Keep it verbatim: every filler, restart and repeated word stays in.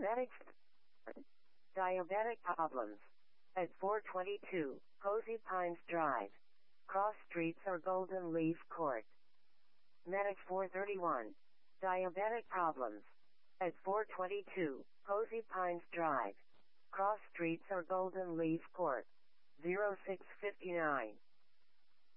Diabetic, diabetic problems. At four twenty-two, Posey Pines Drive, Cross Streets or Golden Leaf Court. Medic four thirty-one. Diabetic problems. At four twenty-two, Posey Pines Drive, Cross Streets or Golden Leaf Court. zero six five nine.